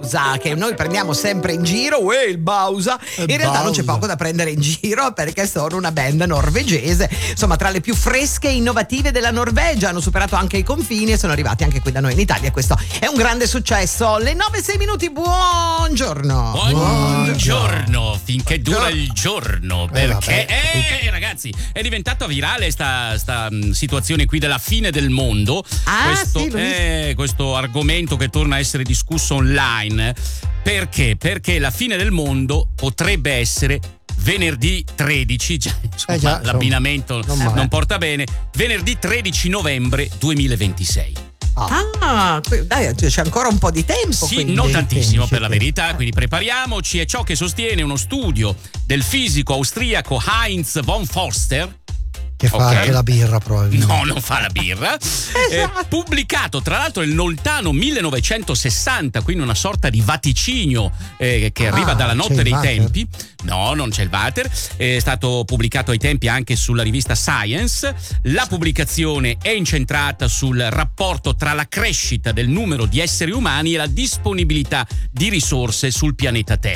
che noi prendiamo sempre in giro, il Bausa, in realtà non c'è poco da prendere in giro, perché sono una band norvegese, insomma tra le più fresche e innovative della Norvegia, hanno superato anche i confini e sono arrivati anche qui da noi in Italia. Questo è un grande successo. Le 9:06, buongiorno. Buongiorno, finché dura il giorno, perché ragazzi, è diventata virale sta situazione qui della fine del mondo. Questo argomento che torna a essere discusso online. Perché? Perché la fine del mondo potrebbe essere venerdì 13, l'abbinamento non porta bene, venerdì 13 novembre 2026. Dai, c'è ancora un po' di tempo. Sì, quindi. non tantissimo per la verità, quindi prepariamoci. È ciò che sostiene uno studio del fisico austriaco Heinz von Forster, che fa anche la birra probabilmente. No, non fa la birra. Pubblicato tra l'altro nel lontano 1960, quindi una sorta di vaticinio che arriva dalla notte dei tempi. No, non c'è il water. È stato pubblicato ai tempi anche sulla rivista Science. La pubblicazione è incentrata sul rapporto tra la crescita del numero di esseri umani e la disponibilità di risorse sul pianeta Terra.